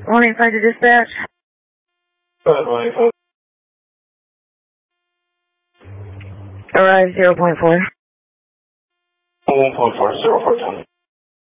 185 to dispatch. 185. Arrive 0.4. 1.4, 0410.